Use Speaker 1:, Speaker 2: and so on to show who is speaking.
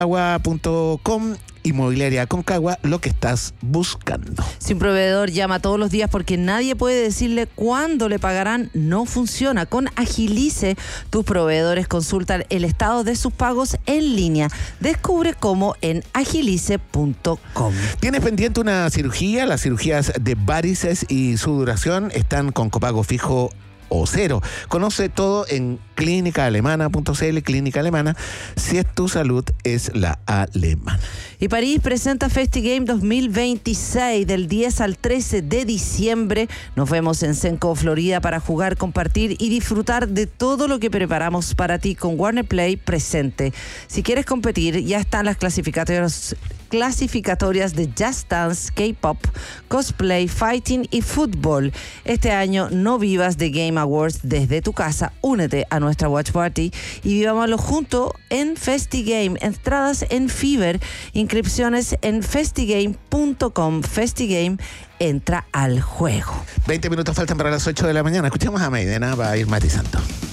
Speaker 1: Concagua.com, Inmobiliaria Concagua, lo que estás buscando.
Speaker 2: Si un proveedor llama todos los días porque nadie puede decirle cuándo le pagarán, no funciona. Con Agilice, tus proveedores consultan el estado de sus pagos en línea. Descubre cómo en agilice.com.
Speaker 1: ¿Tienes pendiente una cirugía? Las cirugías de varices y su duración están con copago fijo o cero. Conoce todo en clínicaalemana.cl. Clínica Alemana, si es tu salud, es la alemana.
Speaker 2: Y París presenta FestiGame 2026 del 10 al 13 de diciembre. Nos vemos en Senco, Florida, para jugar, compartir y disfrutar de todo lo que preparamos para ti con Warner Play presente. Si quieres competir, ya están las clasificatorias de Just Dance, K-Pop, Cosplay, Fighting y Fútbol. Este año no vivas The Game Awards desde tu casa. Únete a nuestra Watch Party y vivámoslo junto en FestiGame. Entradas en Fever, inscripciones en festigame.com. FestiGame, entra al juego.
Speaker 1: 20 minutos faltan para las 8 de la mañana. Escuchemos a Maidena para ir matizando.